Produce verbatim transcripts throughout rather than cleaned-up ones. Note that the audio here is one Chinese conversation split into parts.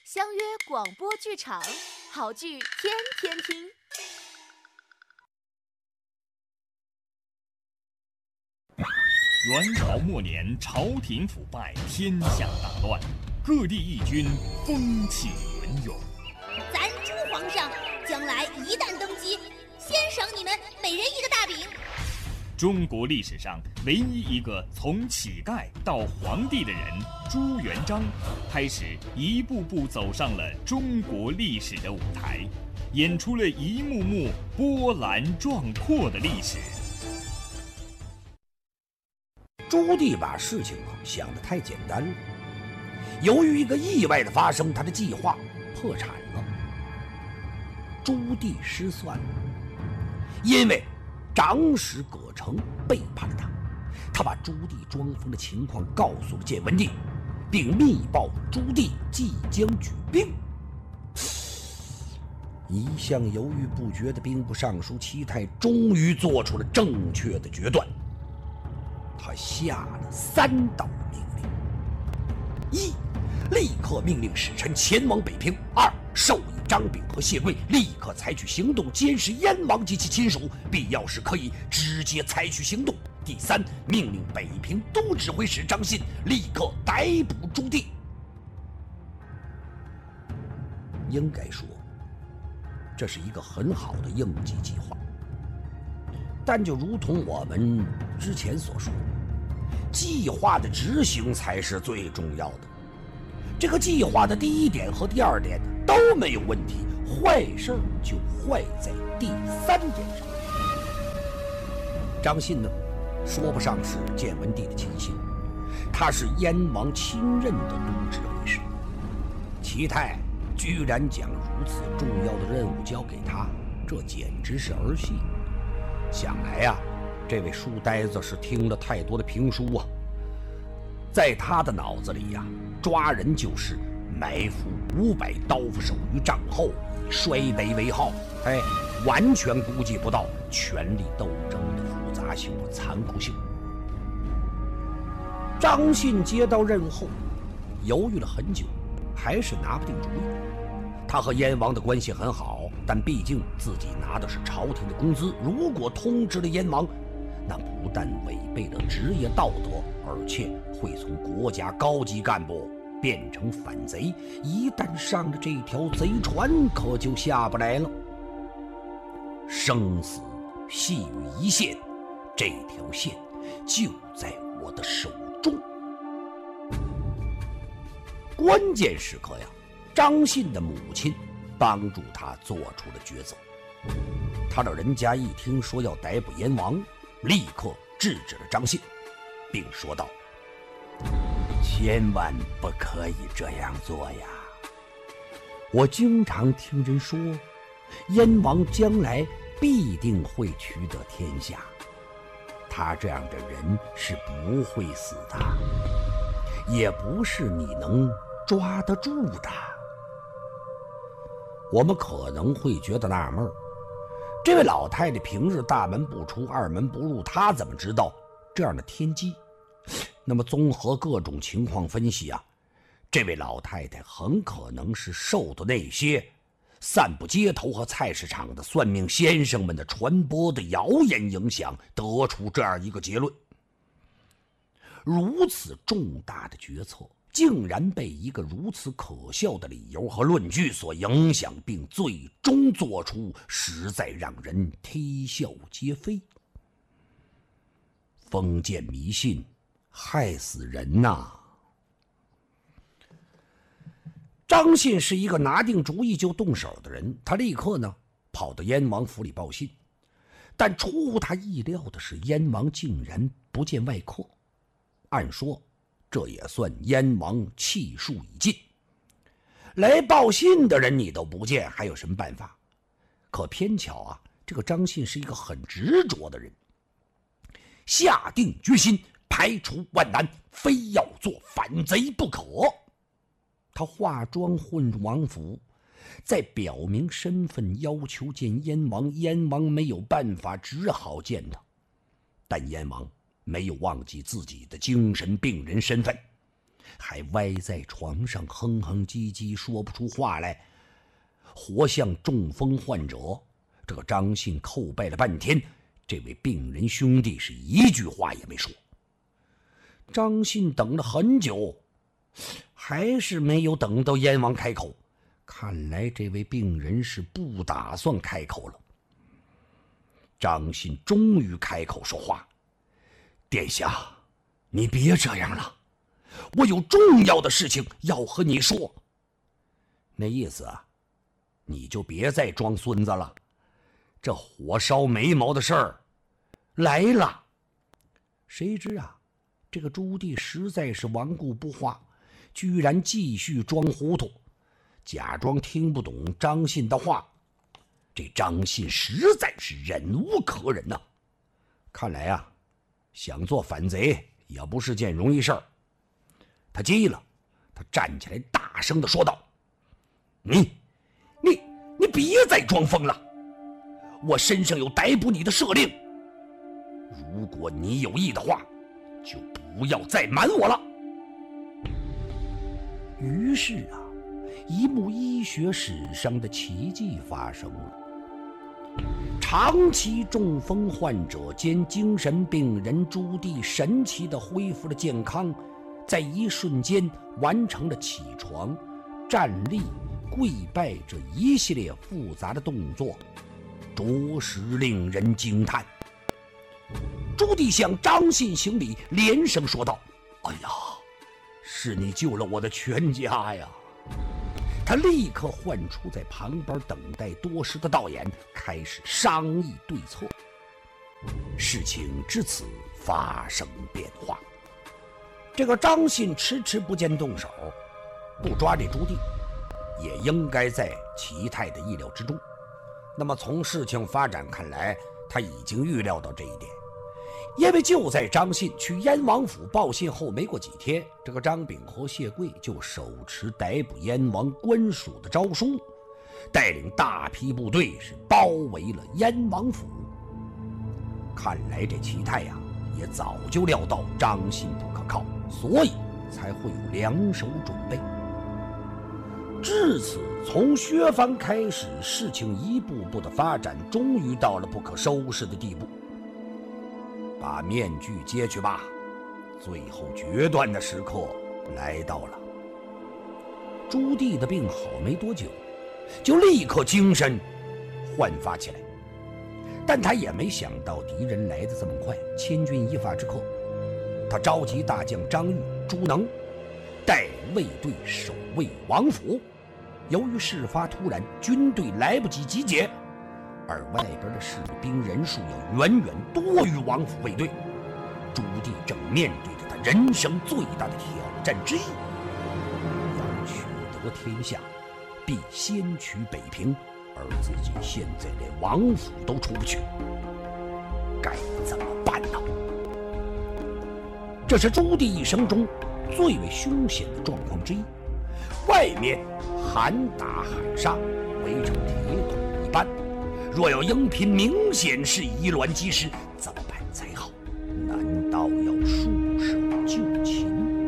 相约广播剧场，好剧天天听。 元朝末年，朝廷腐败，天下大乱，各地义军风起云涌。 咱朱皇上将来一旦登基，先赏你们每人一个大饼。 中国历史上唯一一个从乞丐到皇帝的人朱元璋，开始一步步走上了中国历史的舞台，演出了一幕幕波澜壮阔的历史。 朱棣把事情想得太简单了，由于一个意外的发生，他的计划破产了。朱棣失算了，因为长史葛城背叛了他，他把朱棣装疯的情况告诉了建文帝，并密报朱棣即将举兵。一向犹豫不决的兵部尚书戚泰终于做出了正确的决断，他下了三道命令：一、立刻命令使臣前往北平；二、授意张炳和谢贵立刻采取行动监视燕王及其亲属，必要时可以直接采取行动；第三，命令北平都指挥使张信立刻逮捕朱棣。应该说，这是一个很好的应急计划，但就如同我们之前所说，计划的执行才是最重要的。这个计划的第一点和第二点都没有问题，坏事就坏在第三点上。张信呢，说不上是建文帝的亲信，他是燕王亲任的督指挥使。戚泰居然将如此重要的任务交给他，这简直是儿戏。想来呀、啊，这位书呆子是听了太多的评书啊，在他的脑子里呀、啊，抓人就是埋伏五百刀斧手于帐后，以衰微为号，哎，完全估计不到权力斗争的复杂性和残酷性。张信接到任务后，犹豫了很久，还是拿不定主意。他和燕王的关系很好，但毕竟自己拿的是朝廷的工资，如果通知了燕王，那不但违背了职业道德，而且会从国家高级干部变成反贼，一旦上了这条贼船，可就下不来了。生死系于一线，这条线就在我的手中。关键时刻呀，张信的母亲帮助他做出了抉择。他老人家一听说要逮捕燕王，立刻制止了张信，并说道：千万不可以这样做呀！我经常听人说，燕王将来必定会取得天下，他这样的人是不会死的，也不是你能抓得住的。我们可能会觉得纳闷，这位老太太平日大门不出二门不入，她怎么知道这样的天机？那么综合各种情况分析啊，这位老太太很可能是受的那些散布街头和菜市场的算命先生们的传播的谣言影响，得出这样一个结论。如此重大的决策竟然被一个如此可笑的理由和论据所影响，并最终做出，实在让人啼笑皆非。封建迷信害死人呐、啊！张信是一个拿定主意就动手的人，他立刻呢跑到燕王府里报信，但出乎他意料的是，燕王竟然不见外客。按说这也算燕王气数已尽，来报信的人你都不见，还有什么办法？可偏巧啊，这个张信是一个很执着的人，下定决心排除万难，非要做反贼不可。他化妆混入王府，在表明身份要求见燕王，燕王没有办法，只好见他。但燕王没有忘记自己的精神病人身份， 还歪在床上哼哼唧唧说不出话来，活像中风患者。这个张信叩拜了半天，这位病人兄弟是一句话也没说。张信等了很久，还是没有等到燕王开口，看来这位病人是不打算开口了。张信终于开口说话：“殿下，你别这样了，我有重要的事情要和你说。”那意思啊，你就别再装孙子了，这火烧眉毛的事儿来了。谁知啊，这个朱棣实在是顽固不化，居然继续装糊涂，假装听不懂张信的话。这张信实在是忍无可忍呐、啊！看来啊，想做反贼也不是件容易事儿。他急了，他站起来大声地说道：“你，你，你别再装疯了！我身上有逮捕你的赦令，如果你有意的话，就不要再瞒我了。”于是啊，一幕医学史上的奇迹发生了。长期中风患者兼精神病人朱棣神奇地恢复了健康，在一瞬间完成了起床、站立、跪拜这一系列复杂的动作，着实令人惊叹。朱棣向张信行礼，连声说道：“哎呀，是你救了我的全家呀！”他立刻唤出在旁边等待多时的道衍，开始商议对策。事情至此发生变化。这个张信迟迟不见动手，不抓这朱棣，也应该在齐泰的意料之中。那么从事情发展看来，他已经预料到这一点。因为就在张信去燕王府报信后没过几天，这个张炳和谢贵就手持逮捕燕王官署的诏书，带领大批部队是包围了燕王府。看来这齐泰呀、啊，也早就料到张信不可靠，所以才会有两手准备。至此，从削藩开始，事情一步步的发展，终于到了不可收拾的地步。把面具揭去吧，最后决断的时刻来到了。朱棣的病好没多久，就立刻精神焕发起来，但他也没想到敌人来得这么快，千钧一发之刻，他召集大将张玉、朱能带卫队守卫王府。由于事发突然，军队来不及集结，而外边的士兵人数要远远多于王府卫队。朱棣正面对着他人生最大的挑战之一，要取得天下，必先取北平，而自己现在连王府都出不去，该怎么办呢？这是朱棣一生中最为凶险的状况之一。外面喊打喊杀，围成铁桶一般，若有应聘明显是以卵击石，怎么办才好？难道要束手就擒？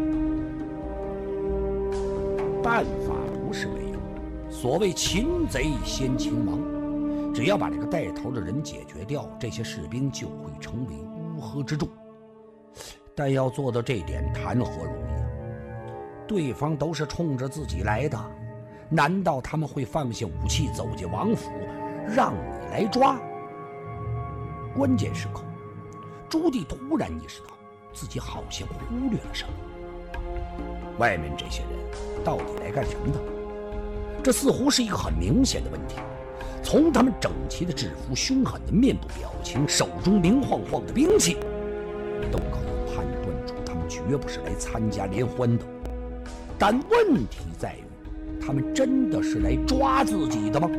办法不是没有，所谓擒贼先擒王，只要把这个带头的人解决掉，这些士兵就会成为乌合之众。但要做到这点，谈何容易啊！对方都是冲着自己来的，难道他们会放下武器走进王府，让你来抓？关键时刻，朱棣突然意识到自己好像忽略了什么。外面这些人到底来干什么的？这似乎是一个很明显的问题。从他们整齐的制服、凶狠的面部表情、手中明晃晃的兵器，都可以判断出他们绝不是来参加联欢的。但问题在于，他们真的是来抓自己的吗？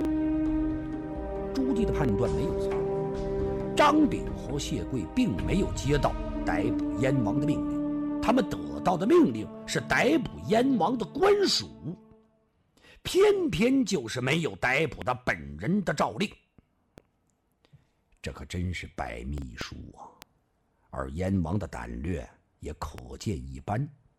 朱棣的判断没有错，张炳和谢贵并没有接到逮捕燕王的命令，他们得到的命令是逮捕燕王的官署，偏偏就是没有逮捕他本人的诏令。这可真是百密一疏啊！而燕王的胆略也可见一斑。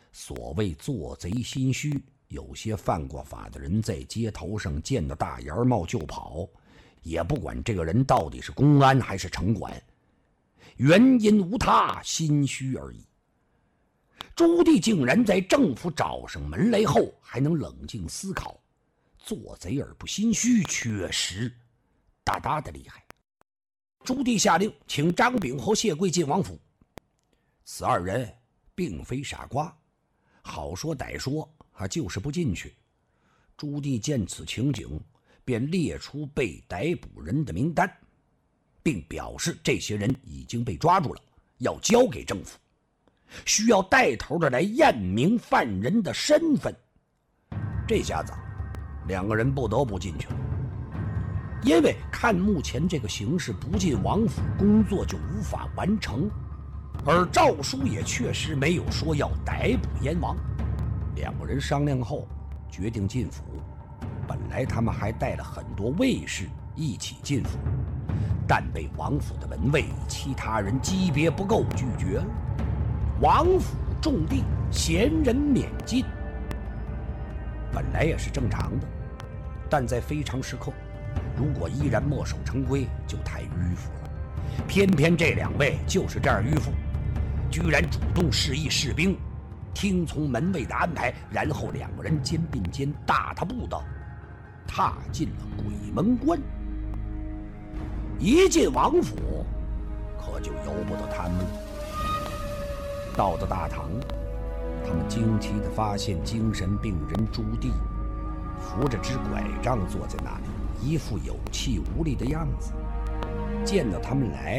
所谓做贼心虚，有些犯过法的人在街头上见到大檐帽就跑，也不管这个人到底是公安还是城管，原因无他，心虚而已。朱棣竟然在政府找上门来后还能冷静思考，做贼而不心虚，确实大大的厉害。朱棣下令请张炳和谢贵进王府，此二人并非傻瓜，好说歹说啊，就是不进去。朱棣见此情景，便列出被逮捕人的名单，并表示这些人已经被抓住了，要交给政府，需要带头的来验明犯人的身份。这下子两个人不得不进去了，因为看目前这个形势，不进王府工作就无法完成，而诏书也确实没有说要逮捕燕王。两个人商量后决定进府，本来他们还带了很多卫士一起进府，但被王府的门卫其他人级别不够拒绝了。王府重地，闲人免进，本来也是正常的，但在非常时刻，如果依然墨守成规，就太迂腐了。偏偏这两位就是这样迂腐，居然主动示意士兵听从门卫的安排，然后两个人肩并肩，大踏步的踏进了鬼门关。一进王府，可就由不得他们了。到了大堂，他们惊奇地发现精神病人朱棣扶着只拐杖坐在那里，一副有气无力的样子。见到他们来，